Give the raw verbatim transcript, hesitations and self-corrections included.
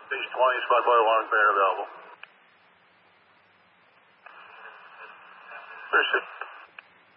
East twenty, spot by one, bear available. Clear six.